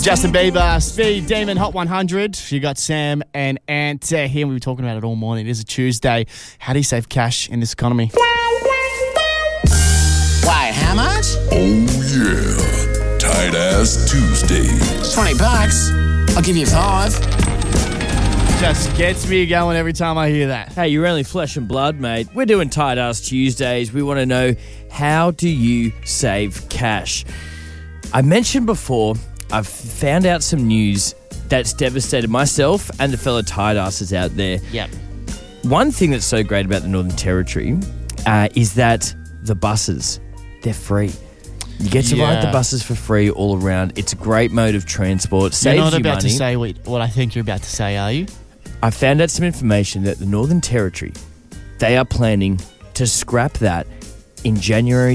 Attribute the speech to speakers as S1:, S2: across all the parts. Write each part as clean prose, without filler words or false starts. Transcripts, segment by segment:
S1: Justin Bieber, Speed Demon, Hot 100. You got Sam and Ant here. We were talking about it all morning. It is a Tuesday. How do you save cash in this economy?
S2: Why, how much?
S3: Oh yeah, Tight Ass Tuesdays.
S2: $20. I'll give you 5.
S1: Just gets me going every time I hear that.
S4: Hey, you're only flesh and blood, mate. We're doing Tight Ass Tuesdays. We want to know, how do you save cash? I mentioned before, I've found out some news that's devastated myself and the fellow tight asses out there.
S1: Yep.
S4: One thing that's so great about the Northern Territory is that the buses, they're free. You get to ride the buses for free all around. It's a great mode of transport. Saves
S1: You're not
S4: you
S1: about
S4: money.
S1: to say what I think you're about to say, are you?
S4: I found out some information that the Northern Territory, they are planning to scrap that in January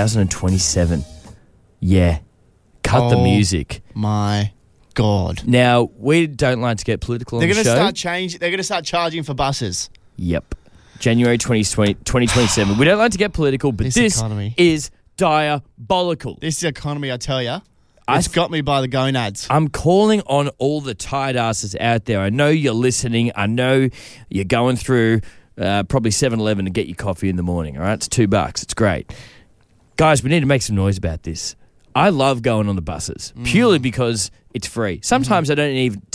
S4: 2027. Yeah. Cut the music.
S1: My God.
S4: Now, we don't like to get political on the show.
S1: They're going to start charging for buses.
S4: Yep. January 2027. We don't like to get political, but this
S1: economy
S4: is diabolical.
S1: This economy, I tell you, it's got me by the gonads.
S4: I'm calling on all the tight asses out there. I know you're listening. I know you're going through probably 7-Eleven to get your coffee in the morning, all right? It's $2. It's great. Guys, we need to make some noise about this. I love going on the buses purely because it's free. Sometimes I don't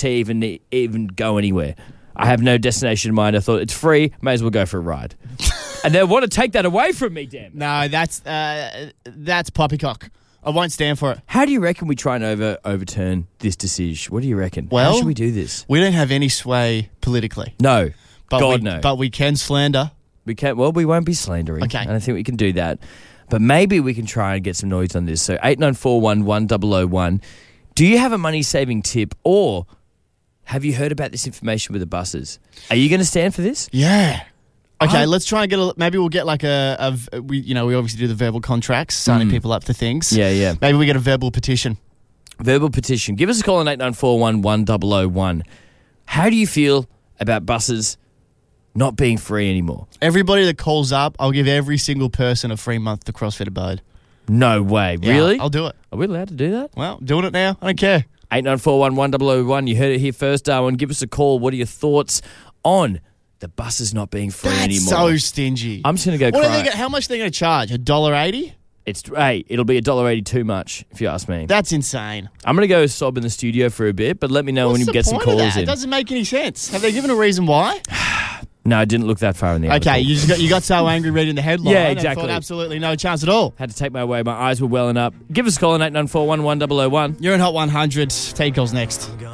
S4: even go anywhere. I have no destination in mind. I thought it's free, may as well go for a ride. And they want to take that away from me, damn.
S1: No, that's poppycock. I won't stand for it.
S4: How do you reckon we try and overturn this decision? What do you reckon?
S1: Well,
S4: how should we do this?
S1: We don't have any sway politically.
S4: No.
S1: But
S4: no.
S1: But we can slander.
S4: We can't. Well, we won't be slandering.
S1: Okay.
S4: I don't think we can do that. But maybe we can try and get some noise on this. So 8941-1001. Do you have a money-saving tip, or have you heard about this information with the buses? Are you going to stand for this?
S1: Yeah. Okay, let's try and get maybe we'll get like we obviously do the verbal contracts, signing people up for things.
S4: Yeah.
S1: Maybe we get a verbal petition.
S4: Verbal petition. Give us a call on 8941-1001. How do you feel about buses not being free anymore?
S1: Everybody that calls up, I'll give every single person a free month to CrossFit Abode.
S4: No way.
S1: Yeah,
S4: really?
S1: I'll do it.
S4: Are we allowed to do that?
S1: Well, doing it now. I don't care.
S4: 8941-1001. You heard it here first, Darwin. Give us a call. What are your thoughts on the buses not being free anymore?
S1: So stingy.
S4: I'm just going to go cry.
S1: How much are they going to charge? $1.80?
S4: It'll be $1.80 too much, if you ask me.
S1: That's insane.
S4: I'm going to go sob in the studio for a bit, but let me know when you get some calls in.
S1: It doesn't make any sense. Have they given a reason why?
S4: No, I didn't look that far in the article.
S1: Okay, you got so angry reading the headline.
S4: Yeah, exactly.
S1: And thought absolutely no chance at all.
S4: Had to take my away. My eyes were welling up. Give us a call on 8941-1001.
S1: You're in Hot 100. Take calls next.